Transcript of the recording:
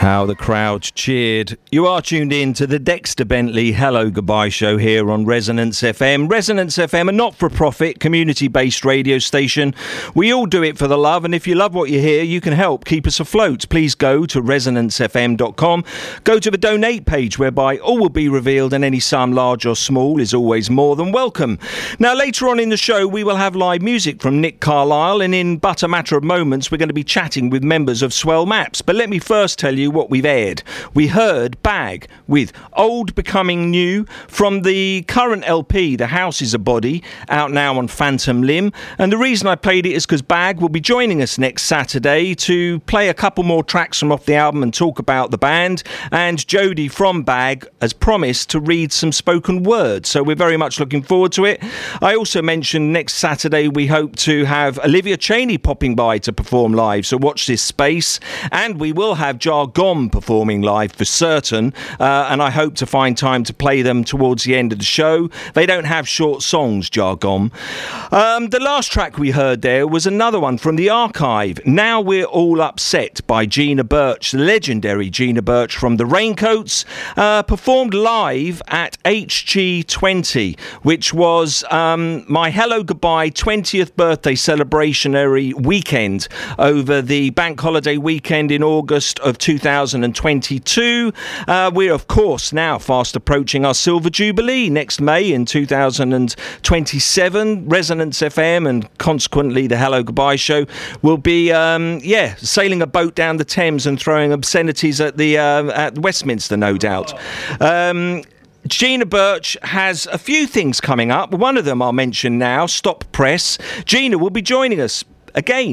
How the crowd cheered. You are tuned in to the Dexter Bentley Hello Goodbye show here on Resonance FM. Resonance FM, a not-for-profit, community-based radio station. We all do it for the love, and if you love what you hear, you can help keep us afloat. Please go to resonancefm.com. Go to the donate page, whereby all will be revealed, and any sum, large or small, is always more than welcome. Now, later on in the show, we will have live music from Nick Carlisle, and in but a matter of moments, we're going to be chatting with members of Swell Maps. But let me first tell you what we've aired. We heard Bag with Old Becoming New from the current LP, The House is a Body, out now on Phantom Limb. And the reason I played it is because Bag will be joining us next Saturday to play a couple more tracks from off the album and talk about the band. And Jodie from Bag has promised to read some spoken words, so we're very much looking forward to it. I also mentioned next Saturday we hope to have Olivia Cheney popping by to perform live, so watch this space. And we will have Jargon performing live for certain, and I hope to find time to play them towards the end of the show. They don't have short songs, Jargon. The last track we heard there was another one from the archive, Now We're All Upset, by Gina Birch, the legendary Gina Birch from the Raincoats, performed live at HG20, which was my Hello Goodbye 20th birthday celebrationary weekend over the bank holiday weekend in August of 2022. We're, of course, now fast approaching our Silver Jubilee next May in 2027. Resonance FM and consequently the Hello Goodbye show will be, sailing a boat down the Thames and throwing obscenities at the at Westminster, no doubt. Gina Birch has a few things coming up. One of them I'll mention now, Stop Press. Gina will be joining us again